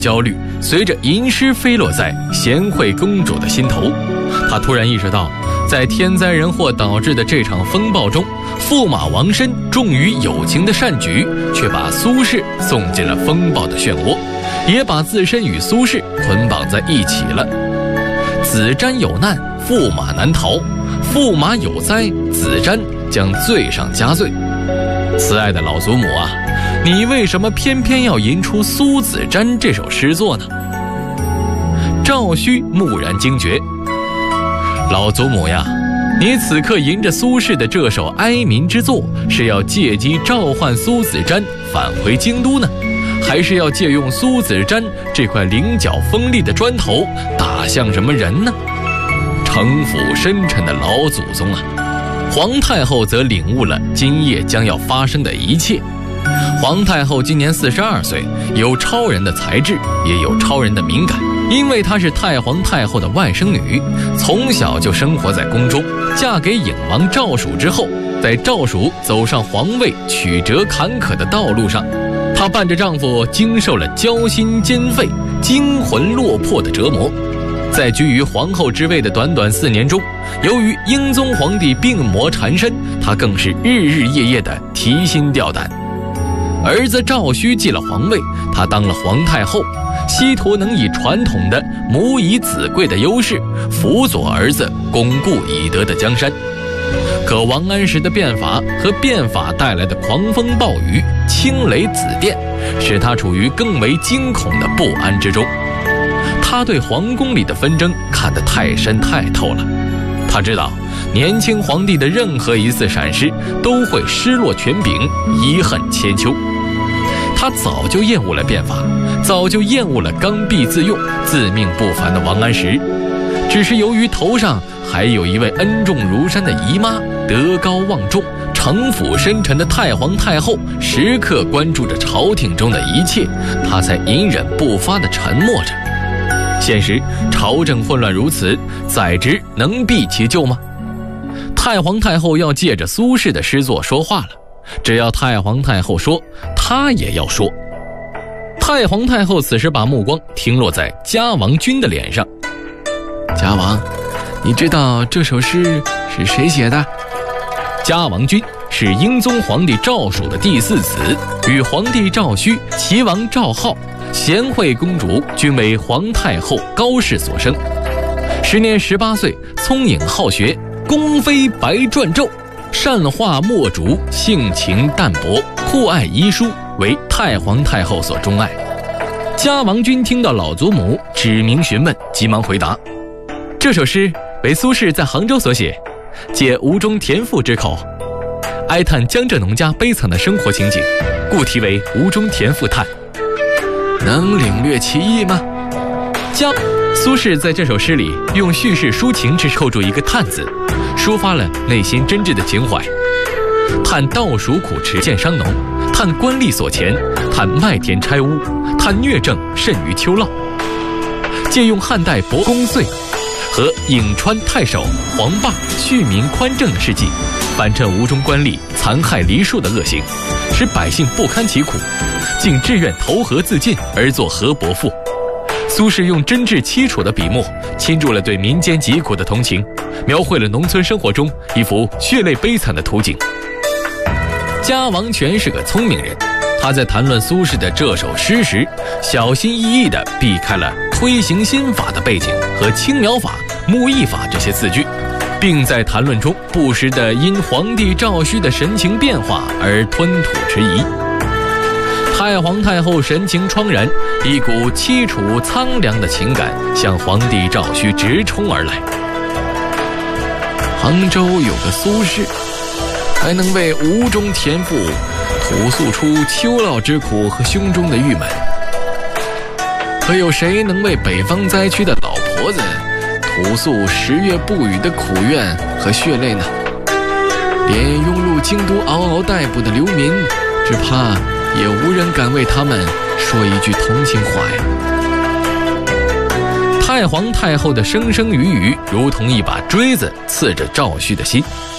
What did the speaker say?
焦虑随着吟诗飞落在贤惠公主的心头。她突然意识到，在天灾人祸导致的这场风暴中，驸马王申重于友情的善举，却把苏轼送进了风暴的漩涡，也把自身与苏轼捆绑在一起了。子瞻有难，驸马难逃；驸马有灾，子瞻将罪上加罪。慈爱的老祖母啊，你为什么偏偏要吟出《苏子瞻》这首诗作呢？赵顼蓦然惊觉，老祖母呀，你此刻吟着苏轼的这首哀民之作，是要借机召唤苏子瞻返回京都呢，还是要借用苏子瞻这块棱角锋利的砖头打向什么人呢？城府深沉的老祖宗啊！皇太后则领悟了今夜将要发生的一切。皇太后今年42岁，有超人的才智，也有超人的敏感。因为她是太皇太后的外甥女，从小就生活在宫中。嫁给颖王赵曙之后，在赵曙走上皇位曲折坎坷的道路上，她伴着丈夫经受了焦心兼废、惊魂落魄的折磨。在居于皇后之位的短短4年中，由于英宗皇帝病魔缠身，她更是日日夜夜的提心吊胆。儿子赵顼继了皇位，她当了皇太后，希图能以传统的母以子贵的优势，辅佐儿子巩固已得的江山。可王安石的变法和变法带来的狂风暴雨、清雷紫电，使他处于更为惊恐的不安之中。他对皇宫里的纷争看得太深太透了，他知道年轻皇帝的任何一次闪失都会失落权柄，遗恨千秋。他早就厌恶了变法，早就厌恶了刚愎自用、自命不凡的王安石，只是由于头上还有一位恩重如山的姨妈，德高望重、城府深沉的太皇太后时刻关注着朝廷中的一切，他才隐忍不发地沉默着。现实朝政混乱如此，宰执能避其咎吗？太皇太后要借着苏轼的诗作说话了，只要太皇太后说，他也要说。太皇太后此时把目光停落在嘉王君的脸上。嘉王，你知道这首诗是谁写的？嘉王君是英宗皇帝赵曙的第4子，与皇帝赵顼、齐王赵浩、贤惠公主均为皇太后高氏所生。时年18岁，聪颖好学，宫妃白篆籀，善画墨竹，性情淡泊，酷爱遗书，为太皇太后所钟爱。嘉王君听到老祖母指名询问，急忙回答：这首诗为苏轼在杭州所写，借吴中田赋之口，哀叹江浙农家悲惨的生活情景，故题为《吴中田赋叹》。能领略其意吗？苏轼在这首诗里用叙事抒情之扣住一个叹字，抒发了内心真挚的情怀。叹稻黍苦持见商农，叹官吏所钱，叹麦田拆屋，叹疟症甚于秋涝。借用汉代伯公遂和颍川太守黄霸恤民宽政的事迹，反衬吴中官吏残害黎庶的恶行，使百姓不堪其苦，竟志愿投河自尽而作河伯赋。苏轼用真挚凄楚的笔墨，倾注了对民间疾苦的同情，描绘了农村生活中一幅血泪悲惨的图景。嘉王权是个聪明人，他在谈论苏轼的这首诗时，小心翼翼地避开了推行新法的背景和青苗法、木役法这些字句，并在谈论中不时地因皇帝赵顼的神情变化而吞吐迟疑。太皇太后神情怆然，一股凄楚苍凉的情感向皇帝赵顼直冲而来。杭州有个苏轼，还能为吴中田赋吐诉出秋涝之苦和胸中的郁闷，可有谁能为北方灾区的老婆子吐诉10月不雨的苦怨和血泪呢？连涌入京都嗷嗷待哺的流民，只怕也无人敢为他们说一句同情话呀。太皇太后的声声语语，如同一把锥子刺着赵顼的心。